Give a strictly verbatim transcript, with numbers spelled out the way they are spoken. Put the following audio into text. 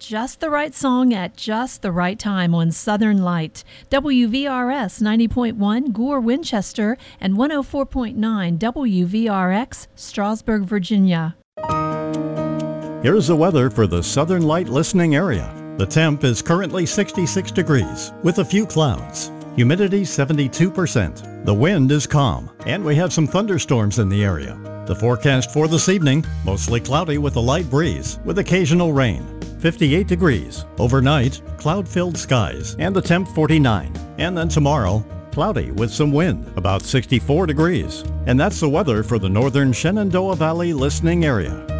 Just the right song at just the right time on Southern Light. W V R S ninety point one, Gore, Winchester, and one oh four point nine W V R X, Strasburg, Virginia. Here's the weather for the Southern Light listening area. The temp is currently sixty-six degrees with a few clouds. Humidity seventy-two percent. The wind is calm, and we have some thunderstorms in the area. The forecast for this evening, mostly cloudy with a light breeze, with occasional rain. fifty-eight degrees. Overnight, cloud-filled skies, and the temp forty-nine. And then tomorrow, cloudy with some wind, about sixty-four degrees. And that's the weather for the northern Shenandoah Valley listening area.